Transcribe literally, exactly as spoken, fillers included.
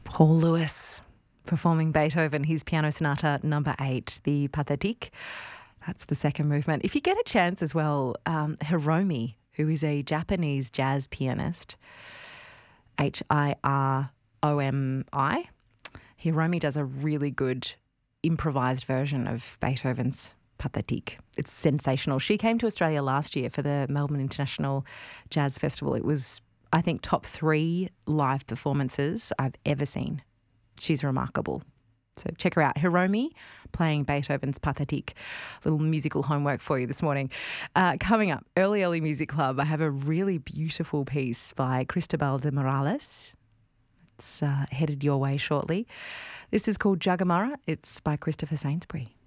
Paul Lewis performing Beethoven, his Piano Sonata number eight, the Pathétique. That's the second movement. If you get a chance as well, um, Hiromi, who is a Japanese jazz pianist, H I R O M I, Hiromi does a really good improvised version of Beethoven's Pathétique. It's sensational. She came to Australia last year for the Melbourne International Jazz Festival. It was, I think, top three live performances I've ever seen. She's remarkable. So check her out. Hiromi playing Beethoven's Pathétique. Little musical homework for you this morning. Uh, coming up, Early Early Music Club, I have a really beautiful piece by Cristobal de Morales. It's uh, headed your way shortly. This is called Juggamarra. It's by Christopher Sainsbury.